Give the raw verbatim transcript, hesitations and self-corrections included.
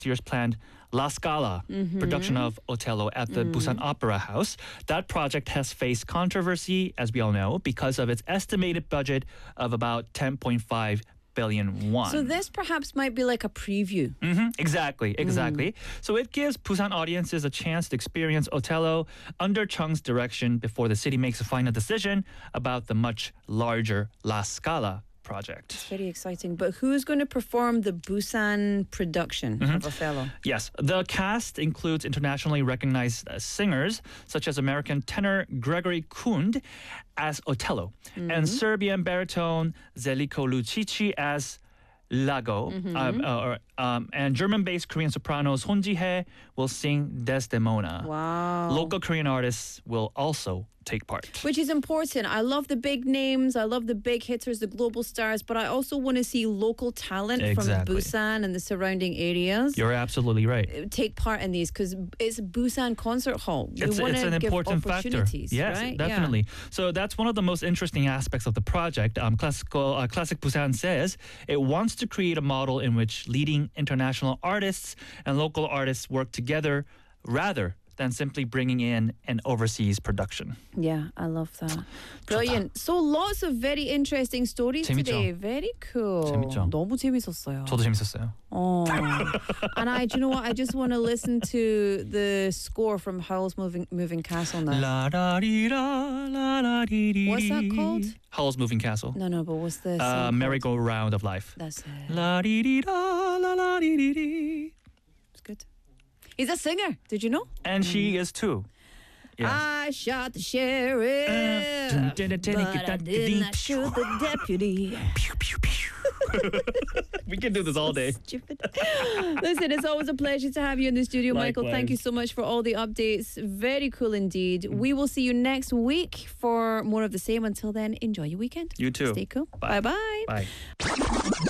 year's planned La Scala Mm-hmm. production of Otello at the Mm. Busan Opera House. That project has faced controversy, as we all know, because of its estimated budget of about ten point five billion won. So this perhaps might be like a preview. hmm Exactly, exactly. Mm. So it gives Busan audiences a chance to experience Otello under Chung's direction before the city makes a final decision about the much larger La Scala project. Very exciting. But who's going to perform the Busan production Mm-hmm. of Othello? Yes, the cast includes internationally recognized uh, singers such as American tenor Gregory Kund as Otello and Serbian baritone Zeliko Lucici as Lago, um, uh, um, and German-based Korean sopranos Hon Ji-hye will sing Desdemona. Wow. Local Korean artists will also take part. Which is important. I love the big names. I love the big hitters, the global stars, but I also want to see local talent Exactly. from Busan and the surrounding areas You're absolutely right. take part in these because it's Busan Concert Hall. We It's, want it's to an give important factor. opportunities, Yes, right? definitely. So that's one of the most interesting aspects of the project. Um, classical, uh, Classic Busan says it wants to create a model in which leading international artists and local artists work together rather than simply bringing in an overseas production. Yeah, I love that. Brilliant. So lots of very interesting stories 재밌죠? today. Very cool. 재밌죠? 너무 재밌었어요. 저도 재밌었어요. Oh. And I, do you know what? I just want to listen to the score from Howl's Moving Moving Castle now. La da dee da, la da dee dee. What's that called? Howl's Moving Castle. No, no, but what's the song Uh, called? merry-go-round of life. That's it. La dee dee da, la la dee dee dee. It's good. He's a singer. Did you know? And she is too. Yes. I shot the sheriff, Uh, but I did not shoot the deputy. Pew, pew, pew. We can do this all day. Stupid. Listen, it's always a pleasure to have you in the studio, Michael. Thank you Likewise. so much for all the updates. Very cool indeed. We will see you next week for more of the same. Until then, enjoy your weekend. You too. Stay cool. Bye. Bye-bye. Bye.